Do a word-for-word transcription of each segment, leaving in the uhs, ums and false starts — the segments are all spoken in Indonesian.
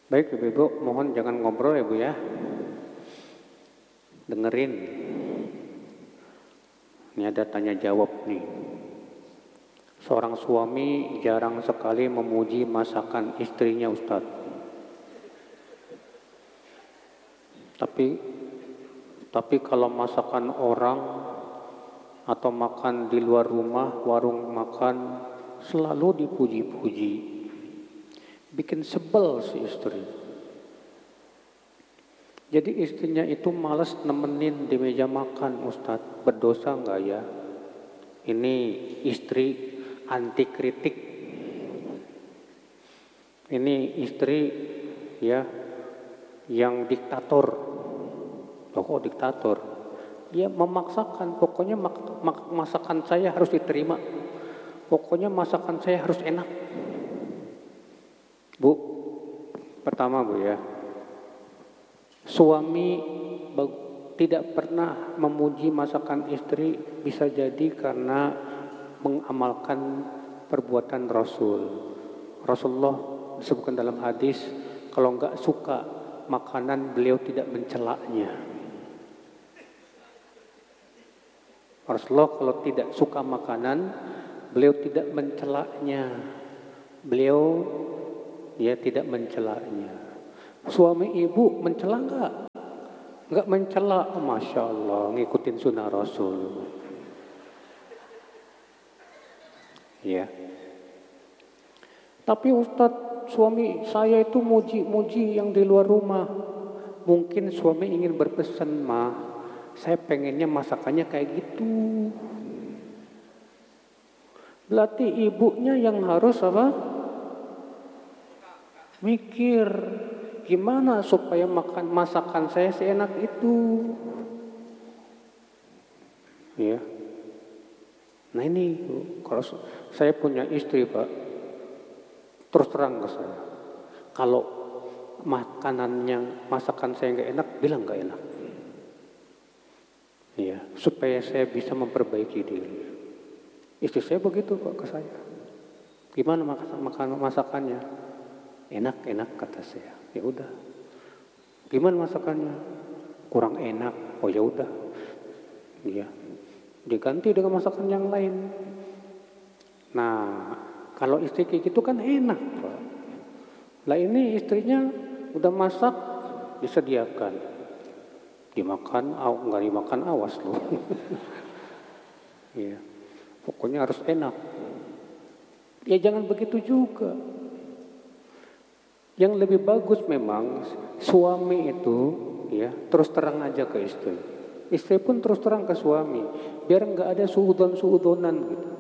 Baik Ibu-Ibu, mohon jangan ngobrol ya Bu ya. Dengerin. Ini ada tanya jawab nih. Seorang suami jarang sekali memuji masakan istrinya Ustadz. Tapi tapi kalau masakan orang atau makan di luar rumah, warung makan selalu dipuji-puji. Bikin sebel si istri. Jadi istrinya itu malas nemenin di meja makan Ustadz. Berdosa enggak ya? Ini istri anti kritik. Ini istri ya yang diktator. Oh, kok diktator? Dia memaksakan, pokoknya mak- mak- masakan saya harus diterima. Pokoknya masakan saya harus enak. Bu, pertama Bu ya, suami tidak pernah memuji masakan istri bisa jadi karena mengamalkan perbuatan Rasul. Rasulullah disebutkan dalam hadis, kalau enggak suka makanan beliau tidak mencelaknya. Rasulullah kalau tidak suka makanan, beliau tidak mencelaknya. Beliau dia tidak mencelaknya. Suami ibu mencela enggak? Enggak mencela, oh, Masya Allah, ngikutin sunnah Rasul. Ya. Tapi Ustadz, suami saya itu muji-muji yang di luar rumah. Mungkin suami ingin berpesan, mah, saya pengennya masakannya kayak gitu. Berarti ibunya yang harus apa? Mikir gimana supaya makan masakan saya seenak itu, ya. Nah ini kalau saya punya istri Pak, terus terang ke saya, kalau makanannya masakan saya nggak enak, bilang nggak enak, ya, supaya saya bisa memperbaiki diri. Istri saya begitu Pak ke saya, gimana makan makan masakannya? Enak-enak kata saya. Ya udah. Gimana masakannya? Kurang enak. Oh ya udah. Iya. Diganti dengan masakan yang lain. Nah, kalau istri kayak gitu kan enak, Pak. Lah ini istrinya udah masak disediakan. Dimakan, aw, enggak dimakan awas loh. Iya. Pokoknya harus enak. Ya jangan begitu juga. Yang lebih bagus memang suami itu ya terus terang aja ke istri. Istri pun terus terang ke suami, biar nggak ada suudon-suudonan gitu.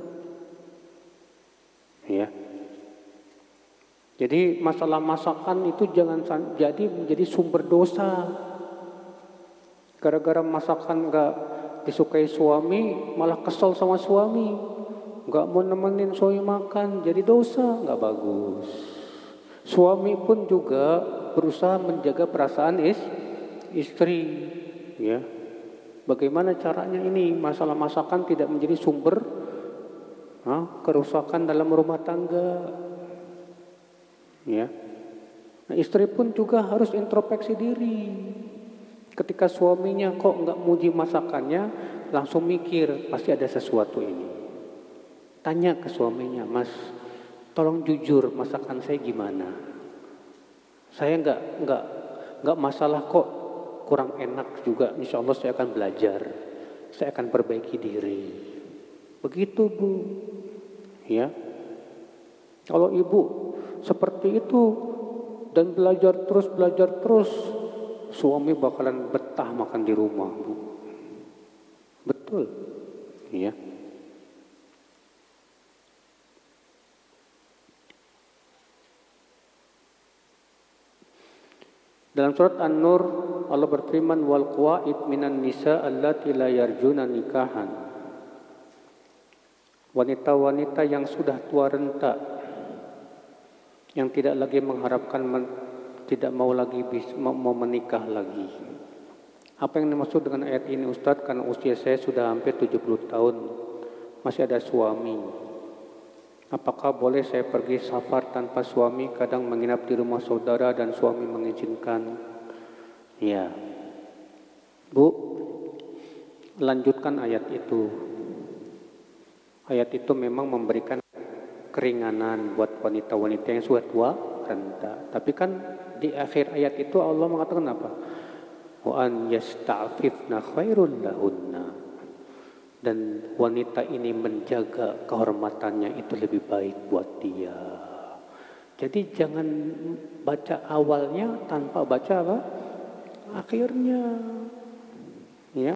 Ya. Jadi masalah masakan itu jangan jadi menjadi sumber dosa. Gara-gara masakan nggak disukai suami, malah kesel sama suami, nggak mau nemenin suami makan, jadi dosa, nggak bagus. Suami pun juga berusaha menjaga perasaan is, istri, ya. Bagaimana caranya ini masalah masakan tidak menjadi sumber ha, kerusakan dalam rumah tangga, ya. Nah, istri pun juga harus introspeksi diri. Ketika suaminya kok nggak muji masakannya, langsung mikir pasti ada sesuatu ini. Tanya ke suaminya, Mas. Tolong jujur, masakan saya gimana? Saya enggak enggak enggak masalah kok, kurang enak juga. Insya Allah saya akan belajar, saya akan perbaiki diri. Begitu Bu, ya. Kalau ibu seperti itu dan belajar terus belajar terus, suami bakalan betah makan di rumah Bu. Betul, ya. Dalam surat An-Nur Allah berfirman wal qawaid minan nisa allati la yarjuna nikahan. Wanita-wanita yang sudah tua renta, yang tidak lagi mengharapkan men, tidak mau lagi bis, mau, mau menikah lagi. Apa yang dimaksud dengan ayat ini Ustadz? Karena usia saya sudah hampir tujuh puluh tahun, masih ada suami. Apakah boleh saya pergi safar tanpa suami, kadang menginap di rumah saudara dan suami mengizinkan? Ya, Bu, lanjutkan ayat itu. Ayat itu memang memberikan keringanan buat wanita-wanita yang sudah tua renta. Tapi kan di akhir ayat itu Allah mengatakan apa? Wa an yasta'fifna khairul lahunna. Dan wanita ini menjaga kehormatannya itu lebih baik buat dia. Jadi jangan baca awalnya tanpa baca apa? Akhirnya. Ya.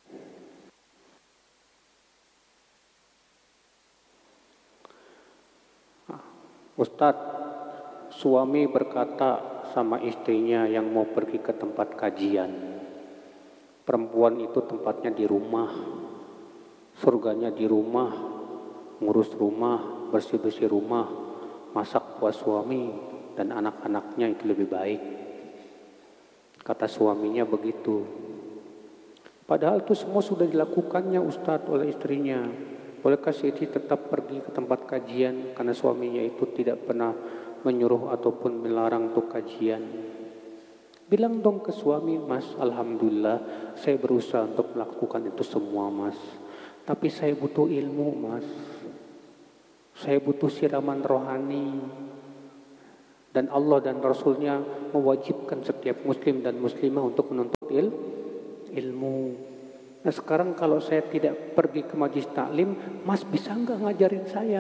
Ustadz, suami berkata sama istrinya yang mau pergi ke tempat kajian, perempuan itu tempatnya di rumah, surganya di rumah, ngurus rumah, bersih-bersih rumah, masak buat suami dan anak-anaknya itu lebih baik. Kata suaminya begitu. Padahal itu semua sudah dilakukannya Ustadz oleh istrinya. Bolehkah si istri tetap pergi ke tempat kajian karena suaminya itu tidak pernah menyuruh ataupun melarang untuk kajian? Bilang dong ke suami, Mas, alhamdulillah saya berusaha untuk melakukan itu semua, Mas. Tapi saya butuh ilmu, Mas. Saya butuh siraman rohani. Dan Allah dan Rasulnya mewajibkan setiap muslim dan muslimah untuk menuntut il, ilmu. Nah sekarang kalau saya tidak pergi ke majlis taklim, Mas bisa enggak ngajarin saya?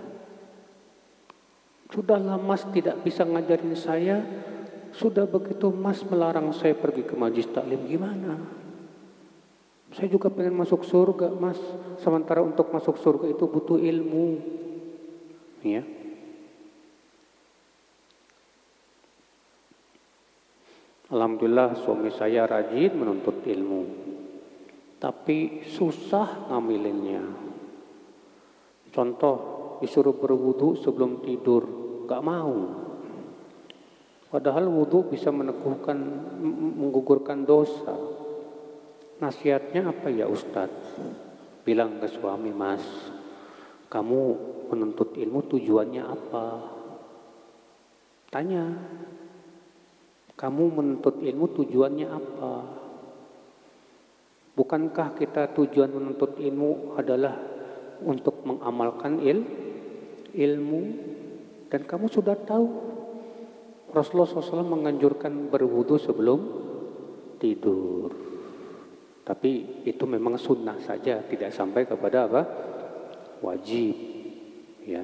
Sudahlah Mas tidak bisa ngajarin saya, sudah begitu Mas melarang saya pergi ke majlis taklim, gimana? Saya juga pengen masuk surga Mas, sementara untuk masuk surga itu butuh ilmu. Ya. Alhamdulillah suami saya rajin menuntut ilmu. Tapi susah ngamilinnya. Contoh, disuruh berwudu sebelum tidur, gak mau. Padahal wudu bisa meneguhkan, menggugurkan dosa. Nasihatnya apa ya Ustadz? Bilang ke suami, Mas, kamu menuntut ilmu tujuannya apa? Tanya, kamu menuntut ilmu tujuannya apa? Bukankah kita tujuan menuntut ilmu adalah untuk mengamalkan il, ilmu? Dan kamu sudah tahu Rasulullah shallallahu alaihi wasallam menganjurkan berwudu sebelum tidur. Tapi itu memang sunnah saja, tidak sampai kepada apa? Wajib. Ya.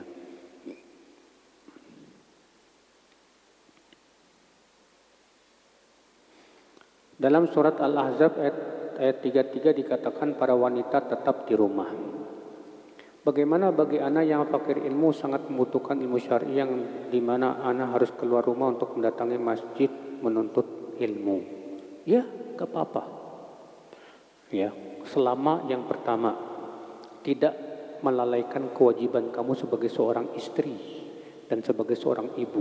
Dalam surat Al-Ahzab ayat Ayat tiga puluh tiga dikatakan para wanita tetap di rumah. Bagaimana bagi anak yang fakir ilmu sangat membutuhkan ilmu syar'i yang di mana anak harus keluar rumah untuk mendatangi masjid menuntut ilmu? Ya, gak apa-apa. Ya, selama yang pertama tidak melalaikan kewajiban kamu sebagai seorang istri dan sebagai seorang ibu.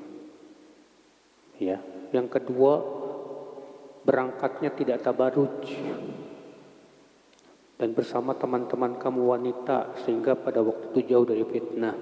Ya, yang kedua berangkatnya tidak tabaruj dan bersama teman-teman kamu wanita sehingga pada waktu itu jauh dari fitnah.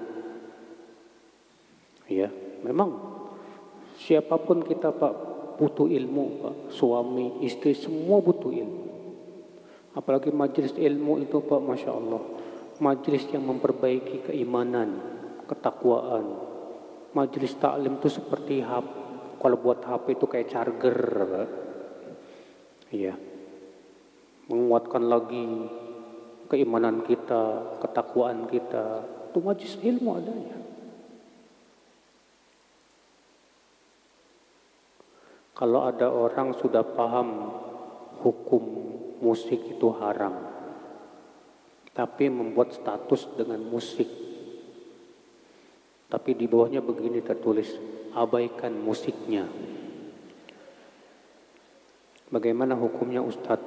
Ya, memang siapapun kita Pak butuh ilmu Pak, suami, istri semua butuh ilmu. Apalagi majelis ilmu itu Pak, Masya Allah, majelis yang memperbaiki keimanan, ketakwaan. Majelis taklim itu seperti H P, kalau buat H P itu kayak charger Pak. Iya, menguatkan lagi keimanan kita, ketakwaan kita. Itu majelis ilmu adanya. Kalau ada orang sudah paham hukum musik itu haram, tapi membuat status dengan musik, tapi di bawahnya begini tertulis, abaikan musiknya. Bagaimana hukumnya Ustadz?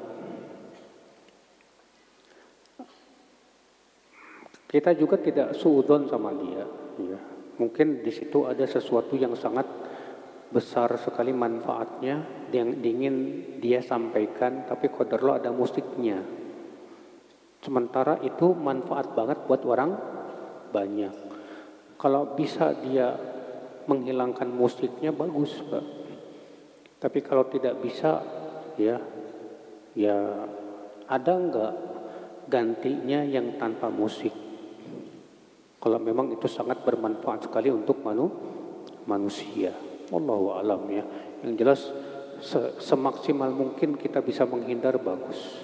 Kita juga tidak suudzon sama dia. Ya. Mungkin di situ ada sesuatu yang sangat besar sekali manfaatnya yang ingin dia sampaikan, tapi qadarullah ada musiknya. Sementara itu manfaat banget buat orang banyak. Kalau bisa dia menghilangkan musiknya bagus, Pak. Tapi kalau tidak bisa, ya, ya ada enggak gantinya yang tanpa musik? Kalau memang itu sangat bermanfaat sekali untuk manu, manusia. Wallahu alam ya. Yang jelas se semaksimal mungkin kita bisa menghindar bagus.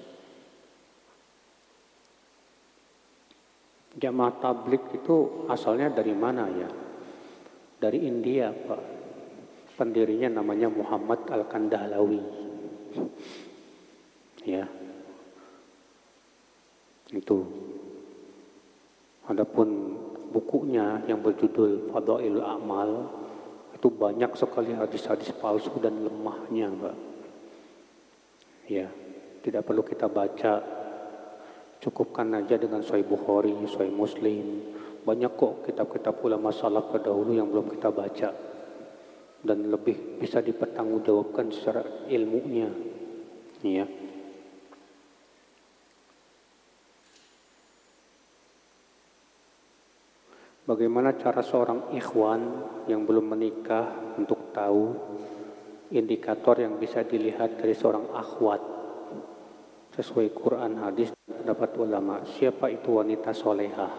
Jamaah tabligh itu asalnya dari mana ya? Dari India, Pak. Pendirinya namanya Muhammad Al-Kandahlawi. Ya. Itu. Adapun bukunya yang berjudul Fadailul A'mal itu banyak sekali hadis-hadis palsu dan lemahnya, Pak. Ya, tidak perlu kita baca. Cukupkan aja dengan Sahih Bukhari, Sahih Muslim. Banyak kok kitab-kitab ulama salaf terdahulu yang belum kita baca. Dan lebih bisa dipertanggungjawabkan secara ilmunya. Ya. Bagaimana cara seorang ikhwan yang belum menikah untuk tahu indikator yang bisa dilihat dari seorang akhwat sesuai Quran, hadis, dan pendapat ulama. Siapa itu wanita solehah?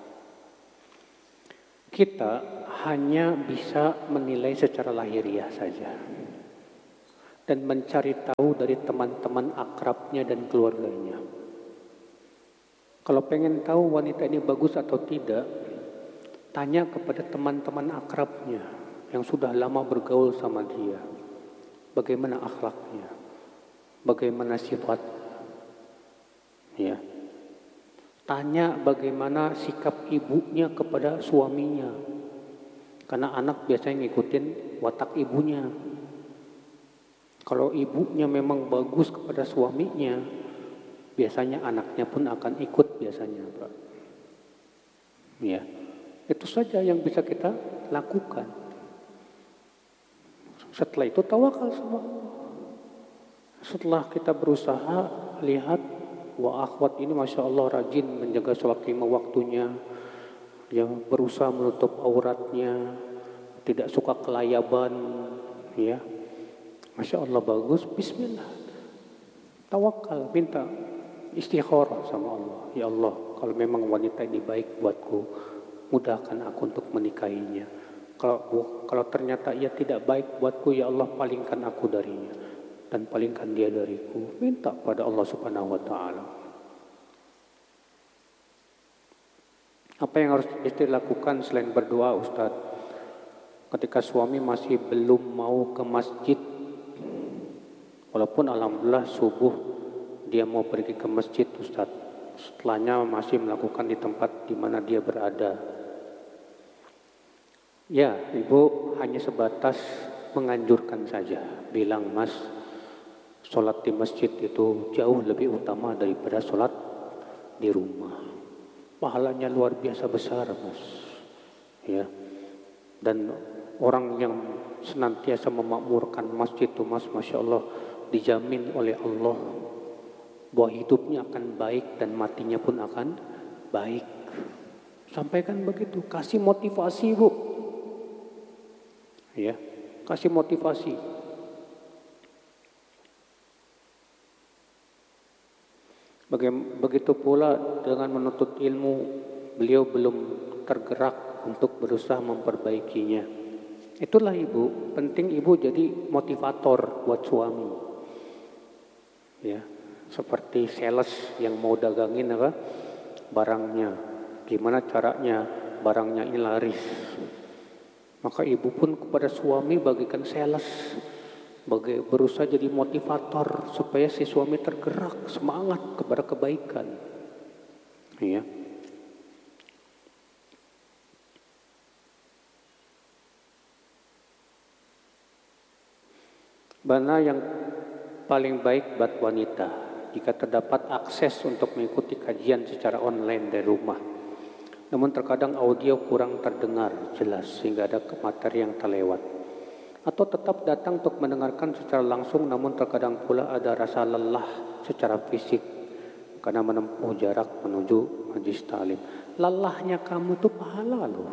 Kita hanya bisa menilai secara lahiriah saja dan mencari tahu dari teman-teman akrabnya dan keluarganya. Kalau pengen tahu wanita ini bagus atau tidak, tanya kepada teman-teman akrabnya yang sudah lama bergaul sama dia. Bagaimana akhlaknya? Bagaimana sifatnya? Ya. Tanya bagaimana sikap ibunya kepada suaminya. Karena anak biasanya ngikutin watak ibunya. Kalau ibunya memang bagus kepada suaminya, biasanya anaknya pun akan ikut biasanya, Pak. Ya. Itu saja yang bisa kita lakukan. Setelah itu tawakal sama Allah. Setelah kita berusaha lihat, wah akhwat ini Masya Allah rajin menjaga sholat lima waktunya, yang berusaha menutup auratnya, tidak suka kelayaban, ya, Masya Allah bagus, Bismillah, tawakal, minta istikharah sama Allah. Ya Allah, kalau memang wanita ini baik buatku, mudahkan aku untuk menikahinya. Kalau kalau ternyata ia tidak baik buatku, ya Allah palingkan aku darinya dan palingkan dia dariku. Minta pada Allah Subhanahu wa taala. Apa yang harus istri lakukan selain berdoa, Ustaz? Ketika suami masih belum mau ke masjid, walaupun alhamdulillah subuh dia mau pergi ke masjid, Ustaz, setelahnya masih melakukan di tempat di mana dia berada. Ya, ibu hanya sebatas menganjurkan saja, bilang mas, sholat di masjid itu jauh lebih utama daripada sholat di rumah. Pahalanya luar biasa besar, mas. Ya, dan orang yang senantiasa memakmurkan masjid itu, mas, masya Allah, dijamin oleh Allah bahwa hidupnya akan baik dan matinya pun akan baik. Sampaikan begitu, kasih motivasi, bu. Ya, kasih motivasi. Begitu pula dengan menuntut ilmu, beliau belum tergerak untuk berusaha memperbaikinya. Itulah ibu, penting ibu jadi motivator buat suami. Ya, seperti sales yang mau dagangin apa barangnya, gimana caranya barangnya ini laris. Maka ibu pun kepada suami bagikan sales, bagai berusaha jadi motivator supaya si suami tergerak semangat kepada kebaikan. Ya. Mana yang paling baik buat wanita jika terdapat akses untuk mengikuti kajian secara online dari rumah? Namun terkadang audio kurang terdengar jelas sehingga ada materi yang terlewat. Atau tetap datang untuk mendengarkan secara langsung namun terkadang pula ada rasa lelah secara fisik karena menempuh jarak menuju majlis ta'lim. lelahnya kamu itu pahala loh.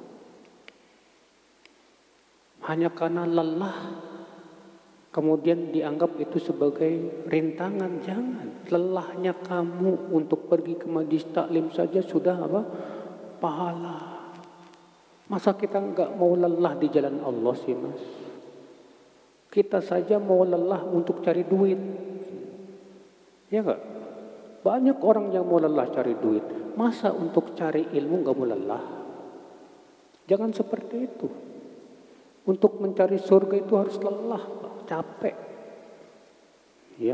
Hanya karena lelah kemudian dianggap itu sebagai rintangan, jangan. Lelahnya kamu untuk pergi ke majlis taklim saja sudah apa? Pahala. Masa kita enggak mau lelah di jalan Allah sih, Mas? Kita saja mau lelah untuk cari duit. Ya enggak? Banyak orang yang mau lelah cari duit. Masa untuk cari ilmu enggak mau lelah? Jangan seperti itu. Untuk mencari surga itu harus lelah, capek. Ya.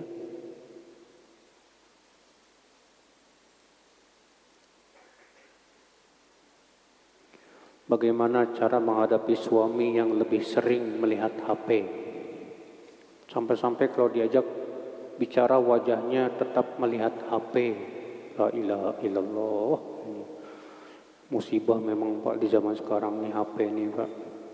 Bagaimana cara menghadapi suami yang lebih sering melihat H P? Sampai-sampai kalau diajak bicara wajahnya tetap melihat H P. La ilaha illallah. Musibah memang Pak di zaman sekarang nih H P nih Pak.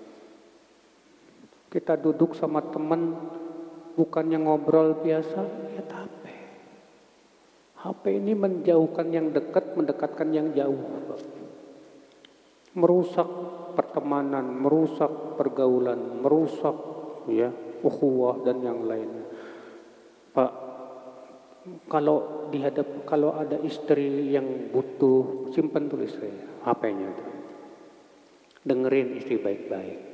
Kita duduk sama teman bukannya ngobrol biasa, lihat H P. H P ini menjauhkan yang dekat, mendekatkan yang jauh, Pak. Merusak pertemanan, merusak pergaulan, merusak ya ukhuwah dan yang lainnya. Pak, kalau dihadap kalau ada istri yang butuh, simpan dulu istri H P-nya. Dengerin istri baik-baik.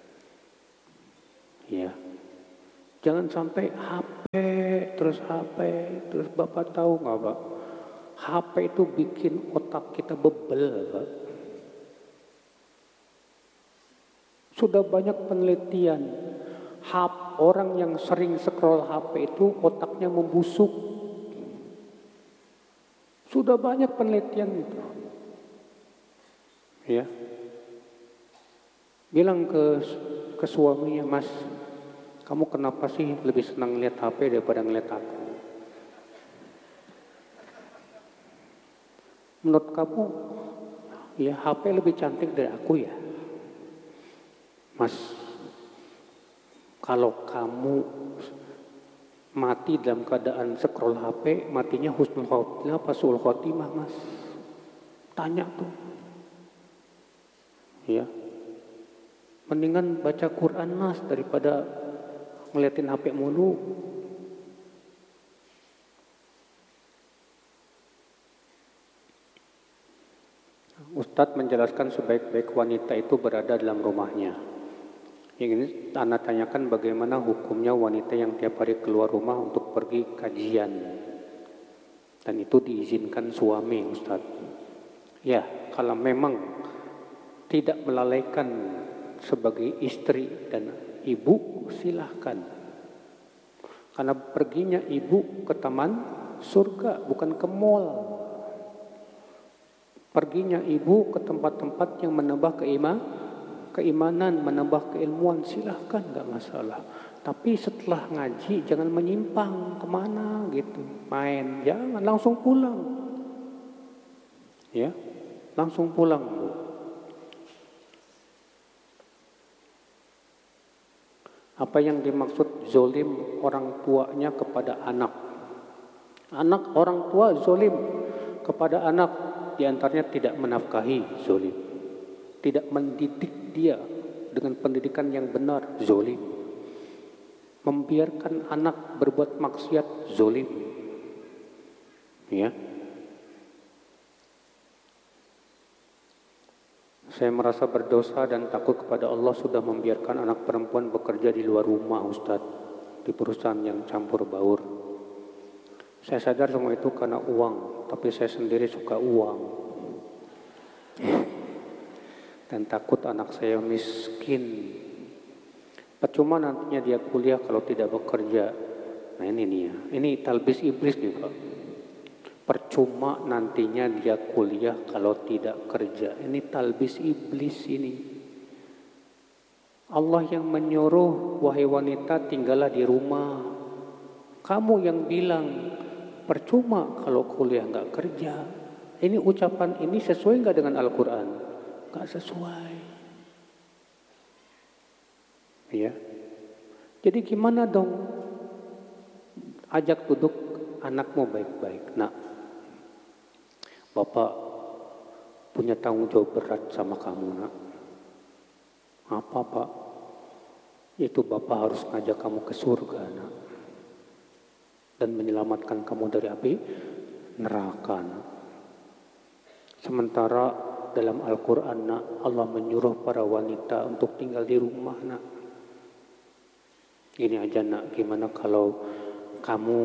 Ya, jangan sampai H P terus H P terus Bapak tahu nggak Pak? H P itu bikin otak kita bebel Pak. Sudah banyak penelitian, orang yang sering scroll H P itu otaknya membusuk. Sudah banyak penelitian itu. Ya, bilang ke ke suaminya, Mas, kamu kenapa sih lebih senang lihat H P daripada ngeliat aku? Menurut kamu, ya H P lebih cantik dari aku ya? Mas, kalau kamu mati dalam keadaan scroll H P, matinya husnul khotimah apa su'ul khotimah, Mas? Tanya tuh. Ya. Mendingan baca Quran, Mas, daripada ngeliatin H P mulu. Ustadz menjelaskan sebaik-baik wanita itu berada dalam rumahnya. Yang ini Anda tanyakan bagaimana hukumnya wanita yang tiap hari keluar rumah untuk pergi kajian. Dan itu diizinkan suami, Ustadz. Ya, kalau memang tidak melalaikan sebagai istri dan ibu, silahkan. Karena perginya ibu ke taman surga, bukan ke mall. Perginya ibu ke tempat-tempat yang menambah keimanan. Keimanan, menambah keilmuan, silahkan, gak masalah. Tapi setelah ngaji jangan menyimpang kemana gitu, main, jangan, langsung pulang. Ya, langsung pulang Bu. Apa yang dimaksud zolim orang tuanya kepada anak? Anak orang tua zolim kepada anak, diantaranya tidak menafkahi, zolim. Tidak mendidik dia dengan pendidikan yang benar, zolim. Membiarkan anak berbuat maksiat, zolim. Ya. Saya merasa berdosa dan takut kepada Allah sudah membiarkan anak perempuan bekerja di luar rumah, Ustadz, di perusahaan yang campur baur. Saya sadar semua itu karena uang, tapi saya sendiri suka uang. Dan takut anak saya miskin. Percuma nantinya dia kuliah kalau tidak bekerja. Nah ini nih ya, ini talbis iblis nih Pak. Percuma nantinya dia kuliah kalau tidak kerja. Ini talbis iblis ini. Allah yang menyuruh, wahai wanita tinggallah di rumah. Kamu yang bilang percuma kalau kuliah nggak kerja. Ini ucapan ini sesuai nggak dengan Al-Quran? Gak sesuai. Ya. Jadi gimana dong? Ajak duduk anakmu baik-baik. Nah, Bapak punya tanggung jawab berat sama kamu, nak. Apa, Pak? Itu Bapak harus ngajak kamu ke surga, nak. Dan menyelamatkan kamu dari api neraka, nak. Sementara dalam Al-Quran, nak, Allah menyuruh para wanita untuk tinggal di rumah, nak. Ini aja, nak, gimana kalau kamu,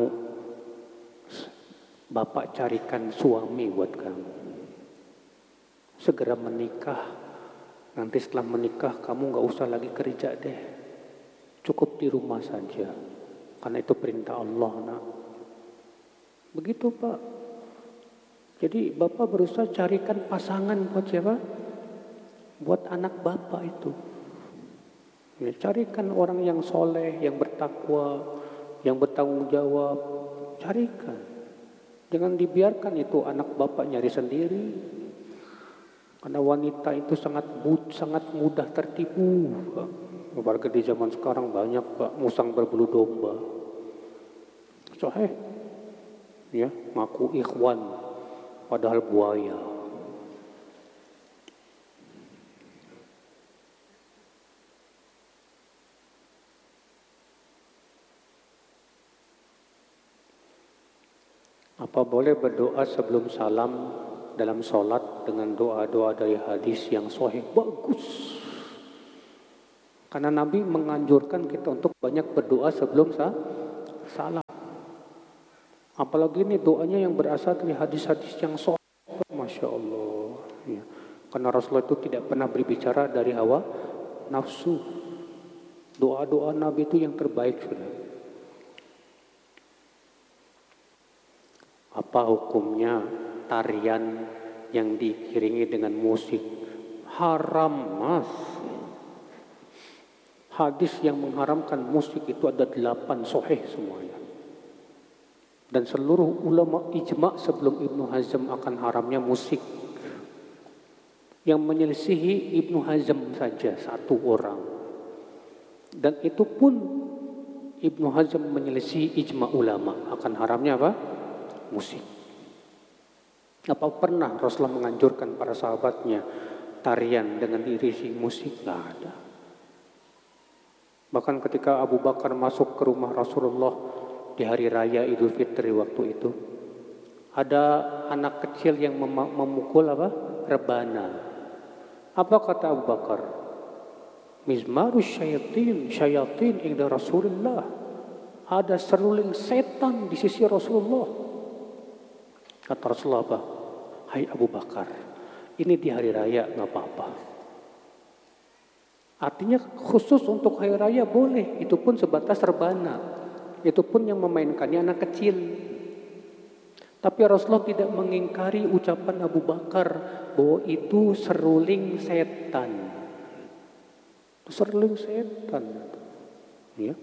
Bapak carikan suami buat kamu. Segera menikah. Nanti setelah menikah kamu gak usah lagi kerja deh. Cukup di rumah saja. Karena itu perintah Allah, nak. Begitu, Pak. Jadi Bapak berusaha carikan pasangan buat siapa? Buat anak Bapak itu. Ya, carikan orang yang soleh, yang bertakwa, yang bertanggung jawab. Carikan. Jangan dibiarkan itu anak Bapak nyari sendiri. Karena wanita itu sangat sangat mudah tertipu, Pak. Apalagi di zaman sekarang banyak, Pak, musang berbulu domba. Sahih. Ya, ngaku ikhwan padahal buaya. Apa boleh berdoa sebelum salam dalam sholat dengan doa-doa dari hadis yang sahih? Bagus. Karena Nabi menganjurkan kita untuk banyak berdoa sebelum sah, salam. Apalagi ini doanya yang berasal dari hadis-hadis yang sahih. Masya Allah. Ya. Karena Rasulullah itu tidak pernah berbicara dari hawa nafsu. Doa-doa Nabi itu yang terbaik, sudah. Apa hukumnya tarian yang diiringi dengan musik? Haram, Mas. Hadis yang mengharamkan musik itu ada delapan sahih semuanya. Dan seluruh ulama ijma' sebelum Ibnu Hazm akan haramnya musik. Yang menyelisihi Ibnu Hazm saja satu orang. Dan itu pun Ibnu Hazm menyelisihi ijma' ulama akan haramnya apa? Musik. Apa pernah Rasulullah menganjurkan para sahabatnya tarian dengan diiringi musik? Tidak ada. Bahkan ketika Abu Bakar masuk ke rumah Rasulullah di hari raya Idul Fitri waktu itu, ada anak kecil yang mem- memukul apa? Rebana. Apa kata Abu Bakar? Mizmarus syayatin, syayatin inda Rasulullah. Ada seruling setan di sisi Rasulullah. Kata Rasulullah apa? Hai Abu Bakar, ini di hari raya nggak apa-apa. Artinya khusus untuk hari raya boleh, itu pun sebatas rebana. Itu pun yang memainkannya anak kecil. Tapi Rasulullah tidak mengingkari ucapan Abu Bakar bahwa itu seruling setan. Seruling setan. Ya.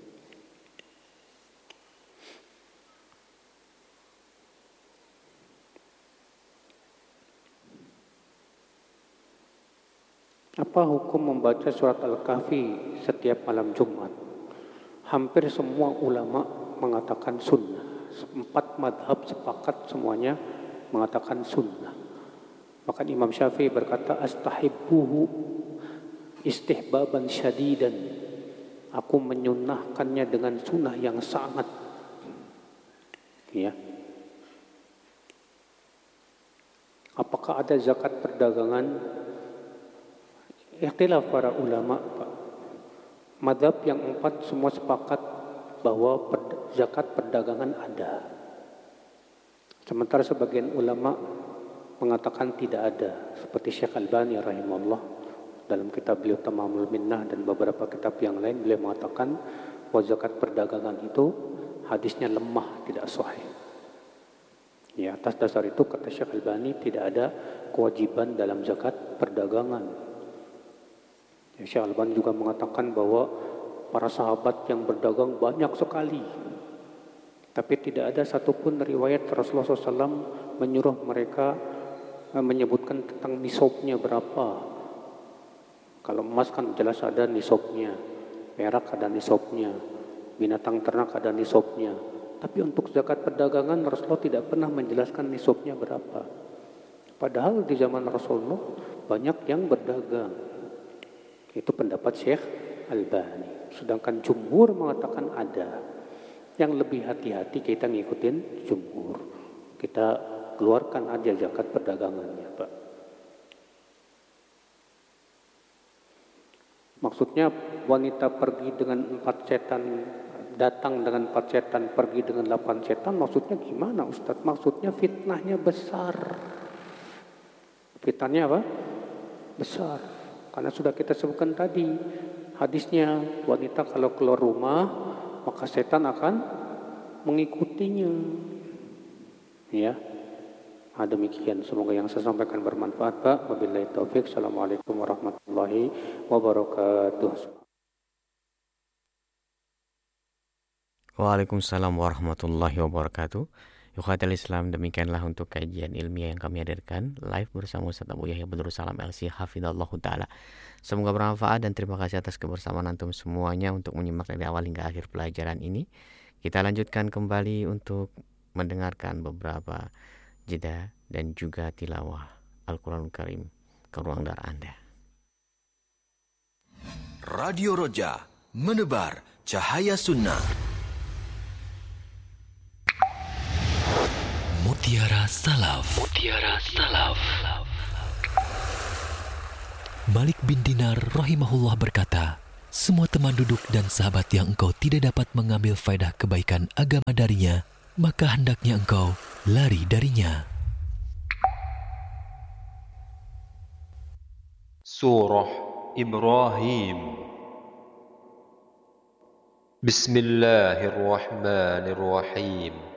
Apa hukum membaca surat Al-Kahfi setiap malam Jumat? Hampir semua ulama mengatakan sunnah. Empat madhab sepakat semuanya mengatakan sunnah. Bahkan Imam Syafi'i berkata, astahibbuhu istihbaban syadidan. Aku menyunahkannya dengan sunnah yang sangat. Ya. Apakah ada zakat perdagangan? Ikhtilaf para ulama, Pak. Madhab yang empat semua sepakat bahwa per, zakat perdagangan ada. Sementara sebagian ulama mengatakan tidak ada. Seperti Syekh Albani rahimahullah dalam kitab beliau Tamamul Minnah dan beberapa kitab yang lain, beliau mengatakan bahwa zakat perdagangan itu hadisnya lemah, tidak sahih. Ya, atas dasar itu kata Syekh Albani tidak ada kewajiban dalam zakat perdagangan. Ya, Syekh Albani juga mengatakan bahwa para sahabat yang berdagang banyak sekali. Tapi tidak ada satupun riwayat Rasulullah shallallahu alaihi wasallam menyuruh mereka menyebutkan tentang nisabnya berapa. Kalau emas kan jelas ada nisabnya, perak ada nisabnya, binatang ternak ada nisabnya. Tapi untuk zakat perdagangan Rasulullah tidak pernah menjelaskan nisabnya berapa. Padahal di zaman Rasulullah banyak yang berdagang. Itu pendapat Syekh Albani. Sedangkan jumhur mengatakan ada. Yang lebih hati-hati kita ngikutin jumhur. Kita keluarkan aja zakat perdagangannya, Pak. Maksudnya wanita pergi dengan empat setan, datang dengan empat setan, pergi dengan delapan setan, maksudnya gimana Ustadz? Maksudnya fitnahnya besar. Fitnahnya apa? Besar. Karena sudah kita sebutkan tadi, hadisnya wanita kalau keluar rumah, maka setan akan mengikutinya. Ya. Nah, demikian, semoga yang saya sampaikan bermanfaat, Pak. Wabillahi taufik. Assalamualaikum warahmatullahi wabarakatuh. Waalaikumsalam warahmatullahi wabarakatuh. Yukhatil Islam, demikianlah untuk kajian ilmiah yang kami hadirkan live bersama Ustaz Abu Yahya Badrul Salam L C Hafidhallahu Ta'ala. Semoga bermanfaat dan terima kasih atas kebersamaan antum semuanya untuk menyimak dari awal hingga akhir pelajaran ini. Kita lanjutkan kembali untuk mendengarkan beberapa jeda dan juga tilawah Al-Quranul Karim ke ruang dar Anda. Radio Roja, menebar cahaya sunnah. Mutiara Salaf. Mutiara Salaf. Malik bin Dinar rahimahullah berkata, semua teman duduk dan sahabat yang engkau tidak dapat mengambil faedah kebaikan agama darinya, maka hendaknya engkau lari darinya. Surah Ibrahim. Bismillahirrahmanirrahim.